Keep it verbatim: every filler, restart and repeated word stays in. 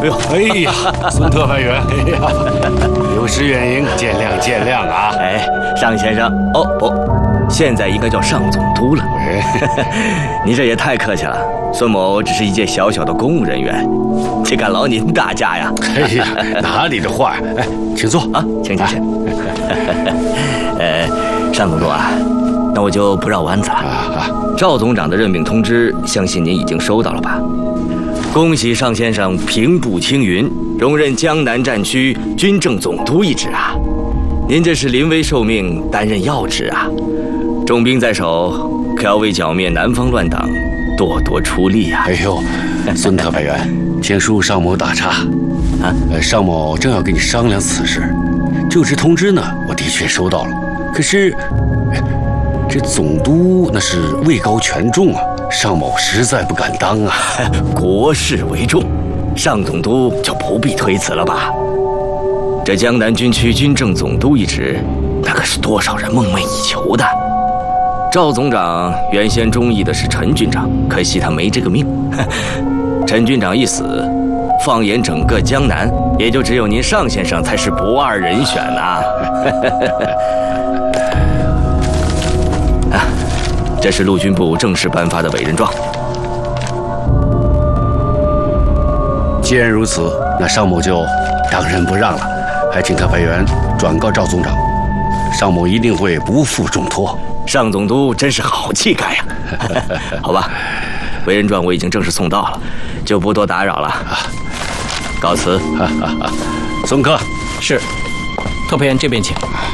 哎呦，哎呀，孙特派员，哎呀，有失远迎，见谅见谅啊！ 哎，尚先生，哦不，现在应该叫尚总督了。您这也太客气了，孙某只是一介小小的公务人员，岂敢劳您大驾呀？ 哎呀，哪里的话，哎，请坐啊，请请请。呃，尚总督啊，那我就不绕弯子了。啊，赵总长的任命通知，相信您已经收到了吧？恭喜尚先生平步青云，荣任江南战区军政总督一职啊！您这是临危受命，担任要职啊！重兵在手，可要为剿灭南方乱党多多出力啊！ 哎呦，孙特派员，请恕尚某打岔啊！呃，尚某正要跟你商量此事。就职通知呢，我的确收到了，可是这总督那是位高权重啊。尚某实在不敢当啊！ 国事为重，尚总督就不必推辞了吧？这江南军区军政总督一职，那可是多少人梦寐以求的。赵总长原先中意的是陈军长，可惜他没这个命。陈军长一死，放眼整个江南，也就只有您尚先生才是不二人选呐、啊。啊，这是陆军部正式颁发的委任状。 既然如此，那尚某就当仁不让了，还请特派员转告赵总长，尚某一定会不负重托。 尚总督真是好气概呀！好吧，委任状我已经正式送到了，就不多打扰了。告辞。 孙科， 是，特派员这边请。